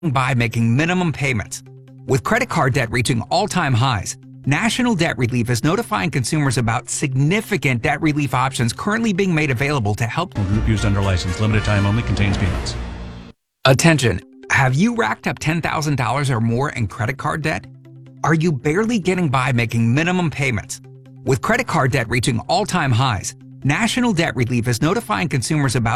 by making minimum payments. With credit card debt reaching all-time highs, National Debt Relief is notifying consumers about significant debt relief options currently being made available to help. Group used under license. Limited time only. Contains peanuts. Attention, have you racked up $10,000 or more in credit card debt? Are you barely getting by making minimum payments? With credit card debt reaching all-time highs, National Debt Relief is notifying consumers about